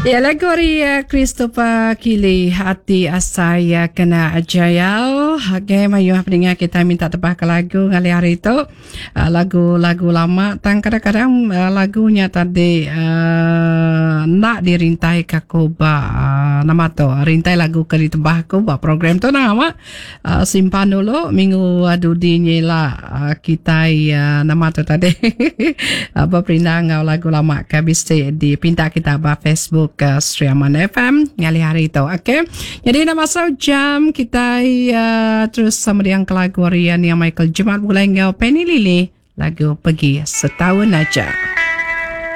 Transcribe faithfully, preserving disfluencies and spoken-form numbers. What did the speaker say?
Ya, lagu Ria Christopher Kili Hati Asaya Kena Ajayau. Okay, mayu pendengar kita minta tebak ke lagu ngali hari itu. Uh, lagu-lagu lama. Tang kadang-kadang uh, lagunya tadi uh, nak dirintai kakuba. Uh, nama tu, rintai lagu ke ditebak aku. Buat program tu nama. Uh, simpan dulu. Minggu adudi nyela uh, kita uh, nama tu tadi. Apa perindah ngau lagu lama ke bisa dipinta kita ba Facebook ke Streaman F M ngali hari itu. Okay, jadi dah masuk jam kita uh, terus sama dengan lagu Rian yang Michael Jumat bulan ngau Penny Lily lagu Pergi Setahun Aja.